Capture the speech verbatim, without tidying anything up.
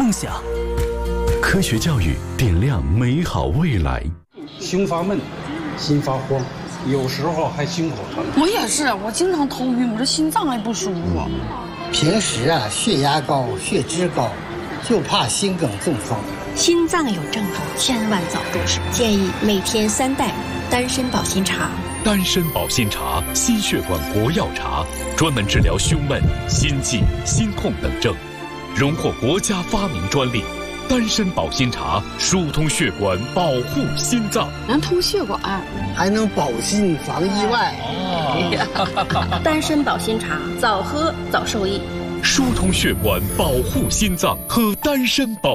梦想。科学教育点亮美好未来。 胸发闷，心发慌，有时候还心口疼。 我也是，我经常头晕，我这心脏也不舒服。 平时啊，血压高，血脂高，就怕心梗中风。 心脏有症状，千万早重视。建议每天三袋丹参保心茶。 丹参保心茶，心血管国药茶，专门治疗胸闷、心悸、心痛等症，荣获国家发明专利。丹参保心茶疏通血管，保护心脏， 能通血管， 还能保心防意外。 哦、丹参保心茶，早喝早受益。 疏通血管，保护心脏，喝丹参保。